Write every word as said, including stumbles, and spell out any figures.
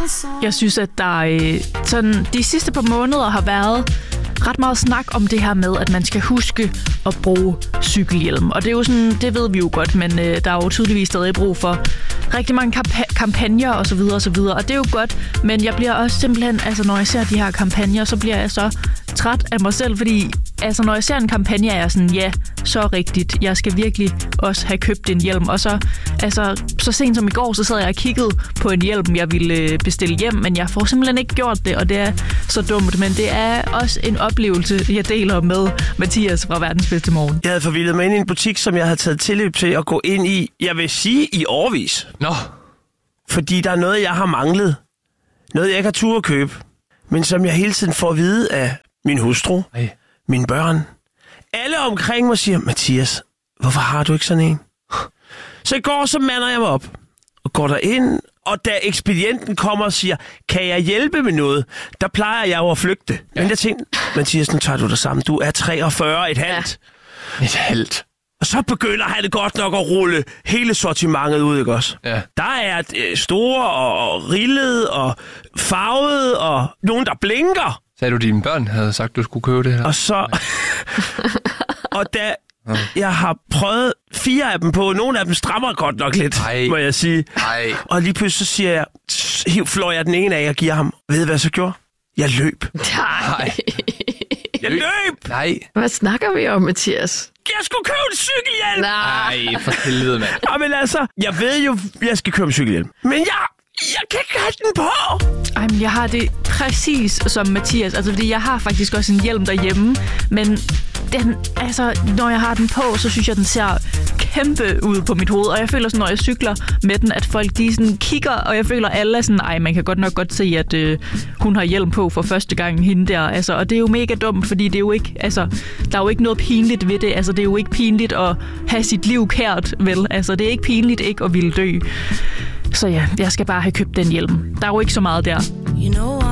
Jeg synes, at der øh, sådan, de sidste par måneder har været ret meget snak om det her med, at man skal huske at bruge cykelhjelm. Og det er jo sådan, det ved vi jo godt, men øh, der er jo tydeligvis stadig brug for rigtig mange kamp- kampagner og så videre og så videre. Og det er jo godt, men jeg bliver også simpelthen, altså når jeg ser de her kampagner, så bliver jeg så træt af mig selv, fordi altså når jeg ser en kampagne, er jeg sådan, ja, så rigtigt. Jeg skal virkelig også have købt en hjelm. Og så, altså, så sent som i går, så sad jeg og kiggede på en hjelm, jeg ville bestille hjem, men jeg får simpelthen ikke gjort det, og det er så dumt. Men det er også en oplevelse, jeg deler med Mathias fra Verdens Bedste Morgen. Jeg havde forvildet mig ind i en butik, som jeg havde taget tilløb til at gå ind i, jeg vil sige, i årevis. Nå. Fordi der er noget, jeg har manglet. Noget, jeg ikke har tur at købe. Men som jeg hele tiden får at vide af min hustru, Ej. mine børn. Alle omkring mig siger, Mathias, hvorfor har du ikke sådan en? Så i går, så mander jeg mig op og går der ind, og da ekspedienten kommer og siger, kan jeg hjælpe med noget? Der plejer jeg jo at flygte. Ja. Men jeg tænkte, Mathias, nu tager du dig sammen. Du er treogfyrre, et halvt. Ja. Et halvt. Og så begynder han det godt nok at rulle hele sortimentet ud, ikke også? Ja. Der er øh, store og rillede og farvede og nogen, der blinker. Sagde du, at dine børn havde sagt, du skulle købe det her? Og så... og da jeg har prøvet fire af dem på, nogle af dem strammer godt nok lidt, Ej. må jeg sige. Ej. Og lige pludselig så siger jeg, hiv, flår jeg den ene af og giver ham. Ved du, hvad jeg så gjorde? Jeg løb. Nej. Jeg løb! Nej. Hvad snakker vi om, Mathias? Jeg skulle købe en cykelhjelm! Nej, for helvede, mand. Ja, men altså, jeg ved jo, jeg skal købe en cykelhjelm. Men jeg, jeg kan ikke have den på! Ej, men jeg har det præcis som Mathias. Altså, fordi jeg har faktisk også en hjelm derhjemme. Men den, altså, når jeg har den på, så synes jeg, den ser kæmpe ud på mit hoved. Og jeg føler sådan, når jeg cykler med den, at folk de sådan kigger, og jeg føler alle er sådan, ej, man kan godt nok godt se, at øh, hun har hjelm på for første gang, hende der. Altså, og det er jo mega dumt, fordi det er jo ikke, altså, der er jo ikke noget pinligt ved det. Altså, det er jo ikke pinligt at have sit liv kært, vel? Altså, det er ikke pinligt ikke at ville dø. Så ja, jeg skal bare have købt den hjelm. Der er jo ikke så meget der. You know